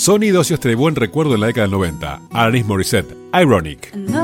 Sonidos y este buen recuerdo en la década del 90. Alanis Morissette, Ironic. No.